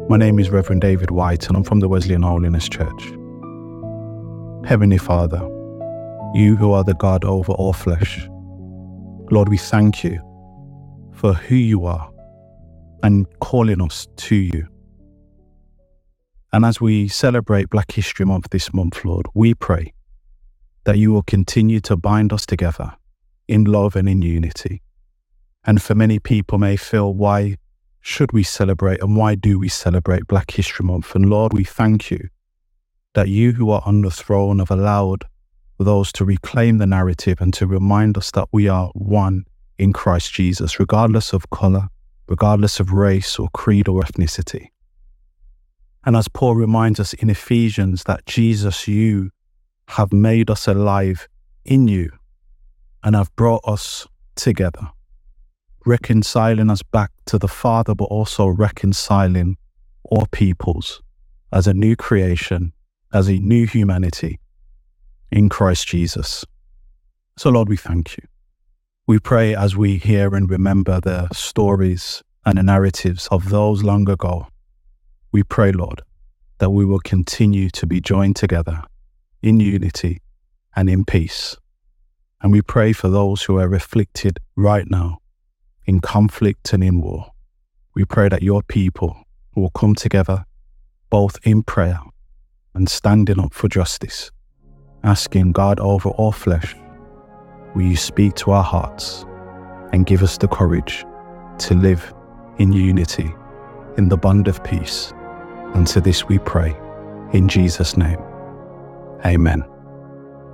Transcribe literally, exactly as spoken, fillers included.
My name is Reverend David White, and I'm from the Wesleyan Holiness Church. Heavenly Father, you who are the God over all flesh, Lord, we thank you for who you are and calling us to you. And as we celebrate Black History Month this month, Lord, we pray that you will continue to bind us together in love and in unity. And for many people may feel, why should we celebrate and why do we celebrate Black History Month? And Lord, we thank you that you who are on the throne have allowed those to reclaim the narrative and to remind us that we are one in Christ Jesus, regardless of colour, regardless of race or creed or ethnicity. And as Paul reminds us in Ephesians that Jesus, you have made us alive in you and have brought us together, reconciling us back to the Father, but also reconciling all peoples as a new creation, as a new humanity in Christ Jesus. So Lord, we thank you. We pray as we hear and remember the stories and the narratives of those long ago. We pray, Lord, that we will continue to be joined together in unity and in peace. And we pray for those who are afflicted right now in conflict and in war. We pray that your people will come together both in prayer and standing up for justice, asking God over all flesh, will you speak to our hearts and give us the courage to live in unity, in the bond of peace. And to this we pray, in Jesus' name, amen.